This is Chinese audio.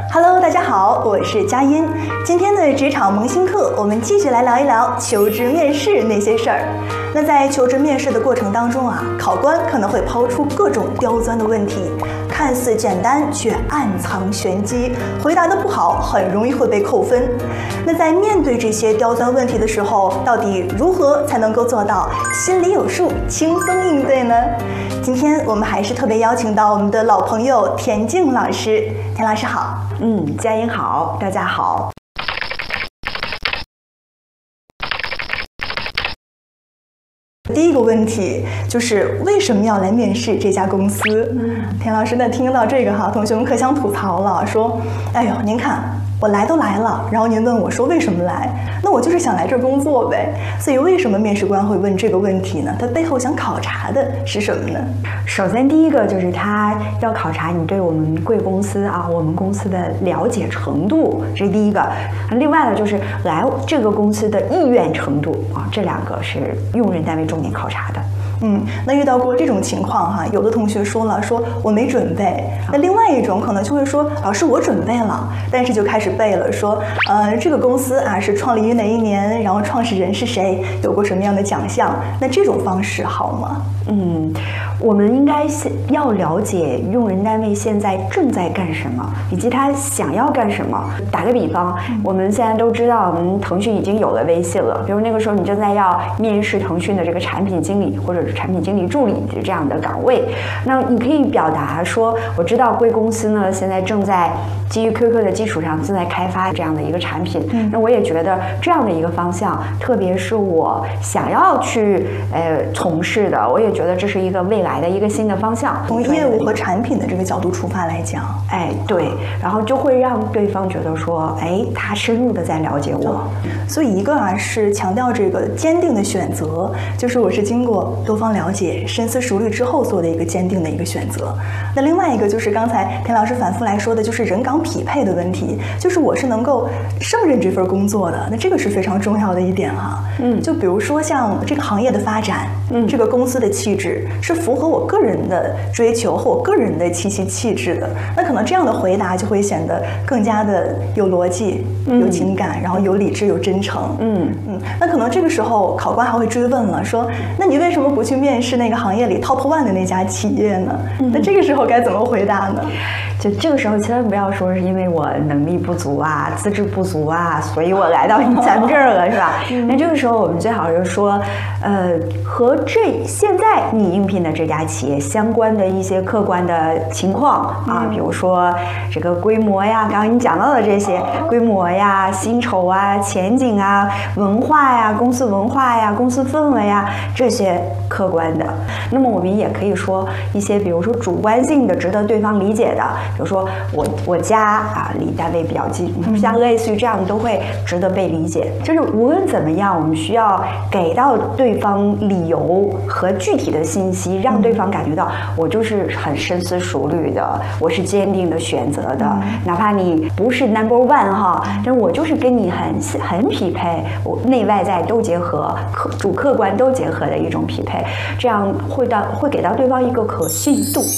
Hello， 大家好，我是佳音。今天的职场萌新课，我们继续来聊一聊求职面试那些事儿。那在求职面试的过程当中啊，考官可能会抛出各种刁钻的问题，看似简单却暗藏玄机，回答的不好很容易会被扣分。那在面对这些刁钻问题的时候，到底如何才能够做到心里有数，轻松应对呢？今天我们还是特别邀请到我们的老朋友田静老师。田老师好。 佳音好，大家好。 第一个问题就是为什么要来面试这家公司？田老师，那听到这个哈，同学们可想吐槽了，说：“哎呦，您看我来都来了，然后您问我说为什么来？那我就是想来这儿工作呗。所以为什么面试官会问这个问题呢？他背后想考察的是什么呢？ 首先，第一个就是他要考察你对我们贵公司啊，我们公司的了解程度，这是第一个。另外呢，就是来这个公司的意愿程度啊，这两个是用人单位重点考察的。 那遇到过这种情况哈，有的同学说了，说我没准备。那另外一种可能就会说，老师我准备了，但是就开始背了，说这个公司啊是创立于哪一年，然后创始人是谁，有过什么样的奖项。那这种方式好吗？ 我们应该要了解用人单位现在正在干什么，以及他想要干什么。打个比方，我们现在都知道，腾讯已经有了微信了。比如那个时候你正在要面试腾讯的这个产品经理或者是产品经理助理这样的岗位，那你可以表达说，我知道贵公司呢现在正在基于 QQ 的基础上正在开发这样的一个产品。那我也觉得这样的一个方向，特别是我想要去从事的，我也觉得这是一个未来的一个新的方向。 从业务和产品的这个角度出发来讲， 对，然后就会让对方觉得说，他深入的在了解我。 所以一个是强调这个坚定的选择，就是我是经过多方了解、深思熟虑之后做的一个坚定的一个选择。那另外一个就是刚才田老师反复来说的，就是人岗匹配的问题，就是我是能够胜任这份工作的，那这个是非常重要的一点哈。就比如说像这个行业的发展，这个公司的气质是符合我个人的追求和我个人的气息气质的，那可能这样的回答就会显得更加的有逻辑、有情感，然后有理智、有真诚。那可能这个时候考官还会追问了，说：那你为什么不去面试那个行业里 top 1的那家企业呢？那这个时候该怎么回答呢？ 就这个时候千万不要说是因为我能力不足啊、资质不足啊，所以我来到咱们这儿了，是吧？那这个时候我们最好是说，和现在你应聘的这家企业相关的一些客观的情况啊，比如说这个规模呀，刚刚你讲到的这些规模呀、薪酬啊、前景啊、文化呀、公司文化呀、公司氛围呀，这些客观的。那么我们也可以说一些，比如说主观性的、值得对方理解的，比如说我家啊离单位比较近，像类似于这样都会值得被理解。就是无论怎么样，我们需要给到对方理由和具体的信息，让对方感觉到我就是很深思熟虑的，我是坚定的选择的，哪怕你不是 1哈，但我就是跟你很匹配，我内外在都结合，主客观都结合的一种匹配，这样会给到对方一个可信度。